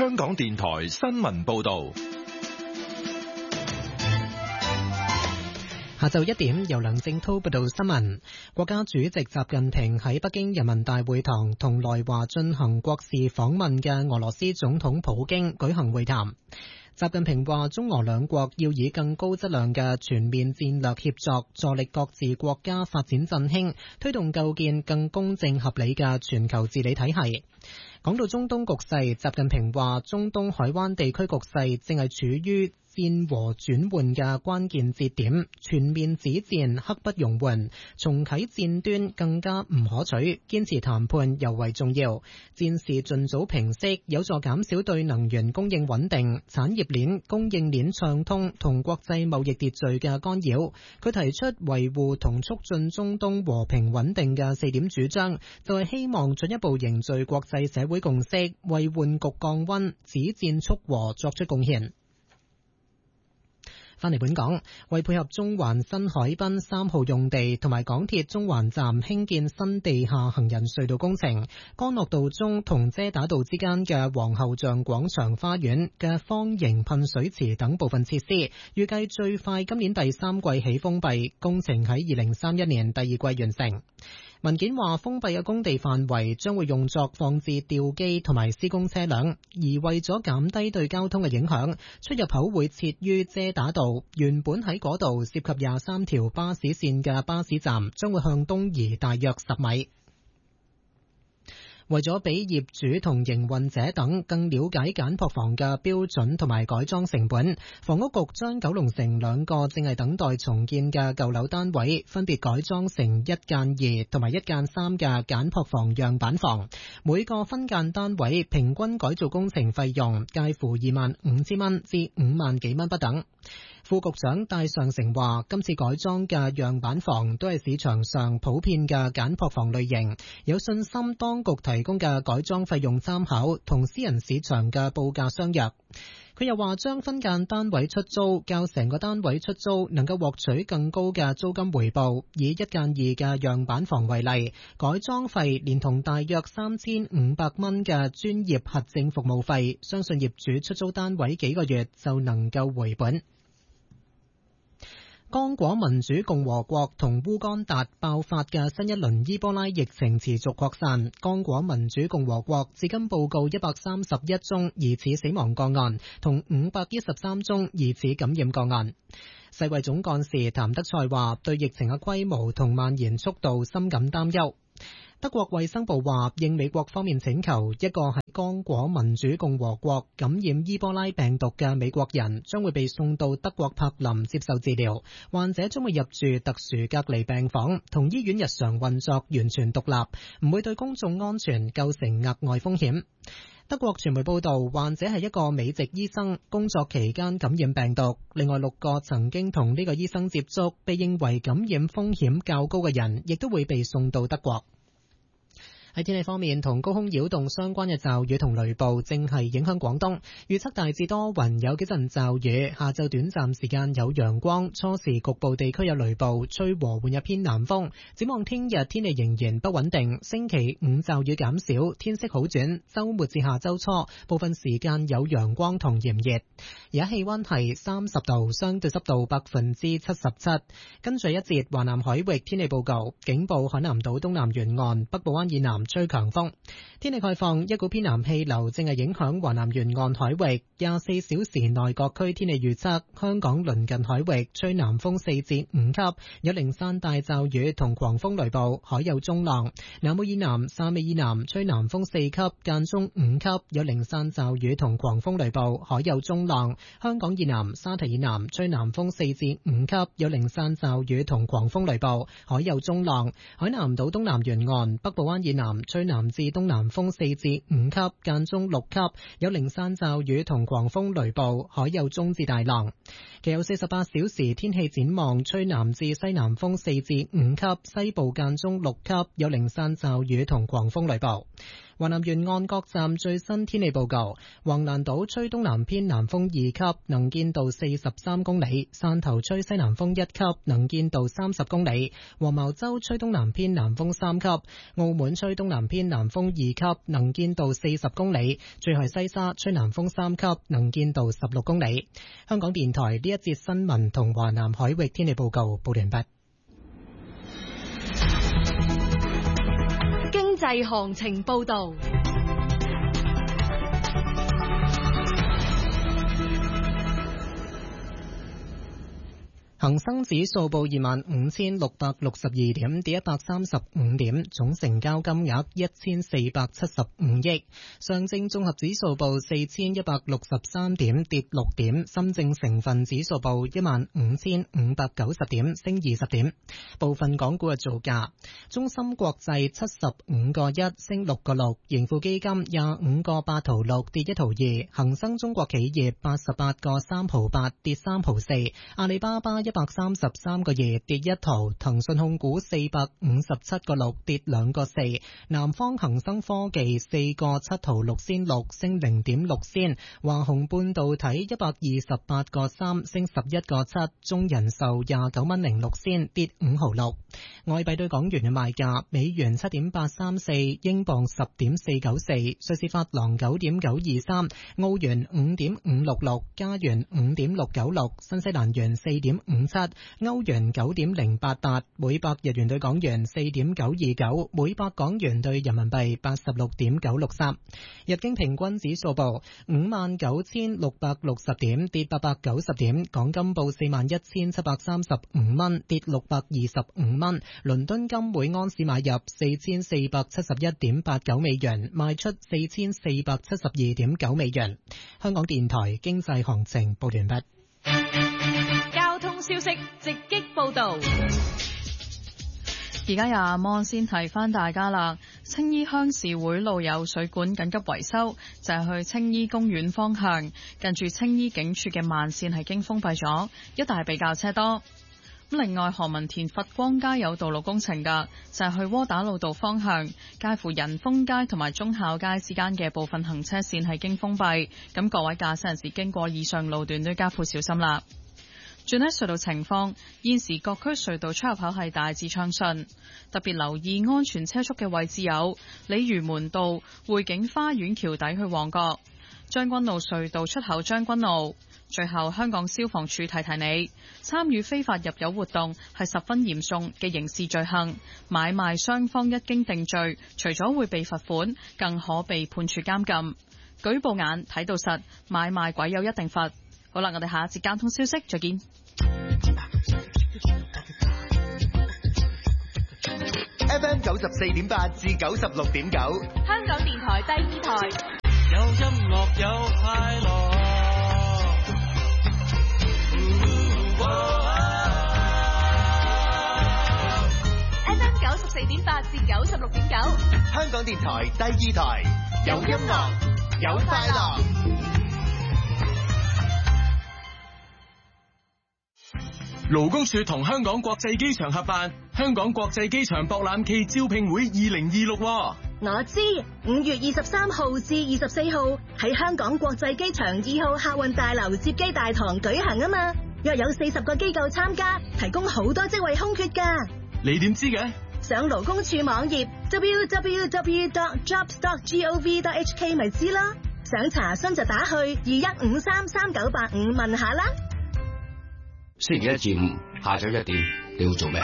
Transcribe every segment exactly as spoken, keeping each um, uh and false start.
香港電台新聞報道。 下晝一點，由梁正濤報道新聞。國家主席習近平喺北京人民大會堂同來華進行國事訪問嘅俄羅斯總統普京舉行會談。習近平話，中俄兩國要以更高質量嘅全面戰略協作，助力各自國家發展振興，推動構建更公正合理嘅全球治理體系。講到中東局勢，習近平話，中東海灣地區局勢正係處於戰和轉換嘅關鍵節點，全面止戰刻不容緩，重啟戰端更加唔可取，堅持談判尤為重要。戰事盡早平息，有助減少對能源供應穩定、產業鏈供應鏈暢通同國際貿易秩序嘅干擾。佢提出維護同促進中東和平穩定嘅四點主張，就係希望進一步凝聚國際社會共識，為緩局降溫、止戰促和作出貢獻。翻嚟本港，為配合中環新海濱三號用地同埋港鐵中環站興建新地下行人隧道工程，干諾道中同遮打道之間嘅皇后像廣場花園嘅方形噴水池等部分設施，預計最快今年第三季起封閉，工程喺二零三一年第二季完成。文件話，封閉嘅工地範圍將會用作放置吊機同埋施工車輛，而為咗減低對交通嘅影響，出入口會設於遮打道。原本喺嗰度涉及廿三條巴士線嘅巴士站將會向東移大約十米。為咗俾業主同營運者等更了解簡樸房嘅標準同埋改裝成本，房屋局將九龍城兩個正係等待重建嘅舊樓單位分別改裝成一間二同埋一間三嘅簡樸房樣板房，每個分間單位平均改造工程費用介乎二萬五千蚊至五萬幾蚊不等。副局長戴尚成話，今次改裝嘅樣板房都係市場上普遍嘅簡樸房類型，有信心當局提供嘅改裝費用參考同私人市場嘅報價相若。佢又話，將分間單位出租較成個單位出租能夠獲取更高嘅租金回報。以一間二嘅樣板房為例，改裝費連同大約三千五百蚊嘅專業核證服務費，相信業主出租單位幾個月就能夠回本。剛果民主共和國同烏干達爆發嘅新一輪伊波拉疫情持續擴散。剛果民主共和國至今報告一百三十一宗疑似死亡個案，同五百一十三宗疑似感染個案。世衛總幹事譚德塞話，對疫情嘅規模同蔓延速度深感擔憂。德國衛生部話，應美國方面請求，一個喺剛果民主共和國感染伊波拉病毒嘅美國人將會被送到德國柏林接受治療，患者將會入住特殊隔離病房，同醫院日常運作完全獨立，唔會對公眾安全構成額外風險。德國傳媒報道，患者係一個美籍醫生，工作期間感染病毒。另外六個曾經同呢個醫生接觸，被認為感染風險較高嘅人，亦都會被送到德國。喺天氣方面，同高空擾動相關嘅驟雨同雷暴正係影響廣東，預測大致多雲，有幾陣驟雨，下晝短暫時間有陽光，初時局部地區有雷暴，吹和緩一偏南風。展望聽日天氣仍然不穩定，星期五驟雨減少，天色好轉，週末至下週初部分時間有陽光同炎熱。而家氣溫係三十度，相對濕度百分之七十七。跟住一節華南海域天氣報告，警報海南島東南沿岸、北部灣以南吹強風。天氣概況，一股偏南氣流正係影響華南沿岸海域。廿四小時內各區天氣預測，香港鄰近海域吹南風四至五級，有零散大驟雨同狂風雷暴，海有中浪。南澳以南、汕尾以南吹南風四級，間中五級，有零散驟雨同狂風雷暴，海有中浪。香港以南、沙堤以南吹南風四至五級，有零散驟雨同狂風雷暴，海有中浪。海南島東南沿岸、北部灣以南吹南至東南風四至五級，間中六級，有零散驟雨同狂風雷暴，海有中至大浪。其後四十八小時天氣展望，吹南至西南風四至五級，西部間中六級，有零散驟雨同狂風雷暴。 華南沿岸各站最新天氣報告：橫瀾島吹東南偏南風二級，能見度四十三公里；汕頭吹西南風一級，能見度三十公里；黃茅洲吹東南偏南風三級；澳門吹東南偏南風二級，能見度四十公里；最後西沙吹南風三級，能見度十六公里。香港電台呢一節新聞同華南海域天氣報告報完畢。 經濟行情報道。 恒生指數報二萬五千六百六十二點，跌一百三十五點，總成交金額一千四百七十五億。上證綜合指數報四千一百六十三點，跌六點。深證成分指數報一萬五千五百九十點，升二十點。部分港股嘅造價：中芯國際七十五個一，升六個六；盈富基金廿五個八毫六，跌一毫二；恒生中國企業八十八個三毫八，跌三毫四；阿里巴巴一百三十三個二，跌一毫；騰訊控股四百五十七個六，跌兩個四；南方恒生科技四個七毫六仙六，升零點六仙；華虹半導體一百二十八個三，升十一個七；中人壽廿九蚊零六仙，跌五毫六。外幣對港元嘅賣價：美元七點八三四，英鎊十點四九四，瑞士法郎九點九二三，澳元五點五六六，加元五點六九六，新西蘭元四點五七，歐元九點零八八，每百日元對港元四點九二九，每百港元對人民幣八十六點九六三。日經平均指數報五萬九千六百六十點，跌八百九十點。港金報四萬一千七百三十五蚊，跌六百二十五蚊。倫敦金每安士買入四千四百七十一點八九美元，賣出四千四百七十二點九美元。香港電台經濟行情報完畢。 交通消息直擊報道。 而家有阿摩先提翻大家啦，青衣鄉事會路有水管緊急維修，就係、是、去青衣公園方向，近住青衣警署嘅慢線係經封閉咗，一帶比較車多。另外，何文田佛光街有道路工程㗎，就係、是、去窩打老道方向，介乎仁豐街同埋忠孝街之間嘅部分行車線係經封閉，咁各位駕駛人士經過以上路段都加倍小心啦。轉喺隧道情況，現時各區隧道出入口係大致暢順，特別留意安全車速嘅位置有鯉魚門道、匯景花園橋底去旺角、將軍澳隧道出口將軍澳。最後，香港消防處提提你，參與非法入油活動係十分嚴重嘅刑事罪行，買賣雙方一經定罪，除咗會被罰款，更可被判處監禁。舉報眼睇到實，買賣鬼有一定罰。好啦，我哋下一節交通消息再見。 F M 九十四點八至九十六點九， 香港電台第二台。 有音樂有快樂。 F M 九十四點八至九十六點九， 香港電台第二台，有音樂有快樂。 勞工處同香港國際機場合辦香港國際機場博覽暨招聘會二零二六。 我知，五月二十三號至二十四號喺香港國際機場二號客運大樓接機大堂舉行啊嘛，約有四十個機構參加，提供好多職位空缺噶。 你點知嘅？ 上勞工處網頁 double-u double-u double-u dot jobs dot gov dot h k 咪知啦，想查詢就打去二一五三三九八五問下啦。 星期一至五下晝一點，你要做咩？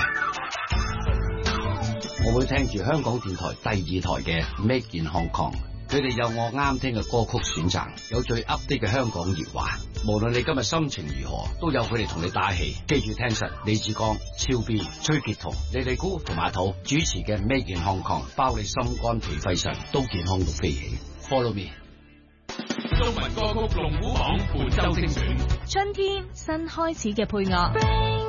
我會聽住香港電台第二台嘅 Make in Hong Kong， 佢哋有我啱聽嘅歌曲選擇，有最 update 嘅香港熱話。無論你今日心情如何，都有佢哋同你打氣。記住聽實李志剛、超 B、崔潔彤、李麗姑同馬土主持嘅 Make in Hong Kong， 包你心肝脾肺腎都健康到飛起。Follow me。 中文歌曲龍虎榜本周精選， 春天新開始嘅配樂。